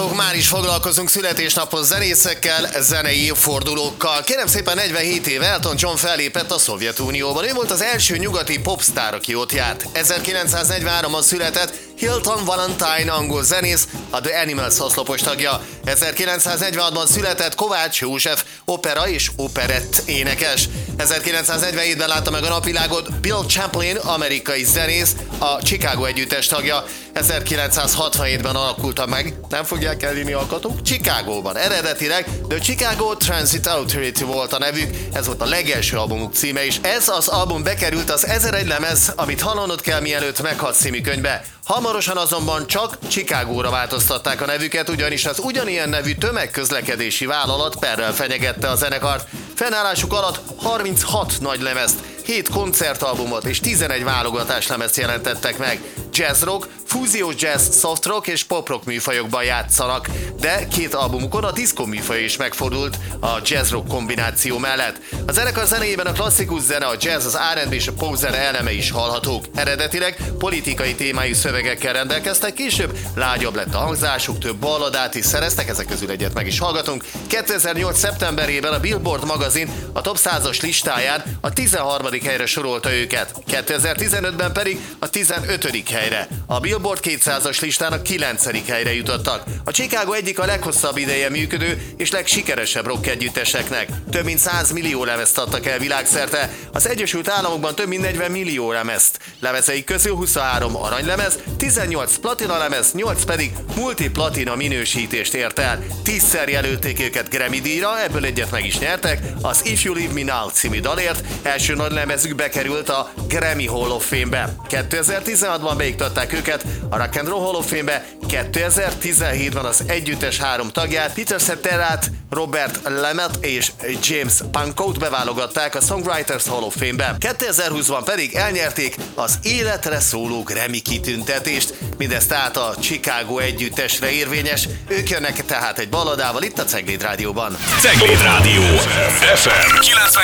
Már is foglalkozunk születésnapos zenészekkel, zenei évfordulókkal. Kérem szépen, 47 éve Elton John fellépett a Szovjetunióban. Ő volt az első nyugati popstar, aki ott járt. 1943-ban született, Hilton Valentine angol zenész, a The Animals oszlopos tagja. 1946-ban született Kovács József, opera és operett énekes. 1947-ben látta meg a napvilágot Bill Champlin, amerikai zenész, a Chicago együttes tagja. 1967-ben alakulta meg, nem fogják elhinni alkotók, Chicagóban. Eredetileg The Chicago Transit Authority volt a nevük, ez volt a legelső albumuk címe is. Ez az album bekerült az 1001 lemez, amit hallanod kell, mielőtt meghalsz című könyvbe. Hamarosan azonban csak Chicagóra változtatták a nevüket, ugyanis az ugyanilyen nevű tömegközlekedési vállalat perrel fenyegette a zenekart. Fennállásuk alatt 36 nagy lemezt, 7 koncertalbumot és 11 válogatáslemezt jelentettek meg. Jazzrock, fúziós jazz, softrock és poprock műfajokban játszanak, de 2 albumukon a diszkó műfaj is megfordult a jazzrock kombináció mellett. A zenekar zenéjében a klasszikus zene, a jazz, az R&B és a pop zene eleme is hallhatók. Eredetileg politikai témájú szövegekkel rendelkeztek, később lágyabb lett a hangzásuk, több balladát is szereztek, ezek közül egyet meg is hallgatunk. 2008. szeptemberében a Billboard magazin a Top 100-as listáján a 13. helyre sorolta őket, 2015-ben pedig a 15. helyre. A Billboard 200-as listán a 9. helyre jutottak. A Chicago egyik a leghosszabb ideje működő és legsikeresebb rock együtteseknek. Több mint 100 millió lemezt adtak el világszerte, az Egyesült Államokban több mint 40 millió lemezt. Lemezeik közül 23 aranylemez, 18 platina lemez, 8 pedig multiplatina minősítést ért el. 10-szer jelölték őket Grammy-díjra, ebből egyet meg is nyertek, az If You Leave Me Now című dalért. Első nagy lemezük bekerült a Grammy Hall of Fame-be. 2016-ban beiktatták őket a Rock and Roll Hall of Fame-be, 2017-ben az együttes 3 tagját, Peter Cetera-t, Robert Lamet és James Pankot beválogatták a Songwriters Hall of Fame-be. 2020-ban pedig elnyerték az életre szóló Grammy kitüntetést, mindez tehát a Chicago együttesre érvényes. Ők jönnek tehát egy balladával itt a Cegléd Rádióban. Cegléd Rádió FM 90.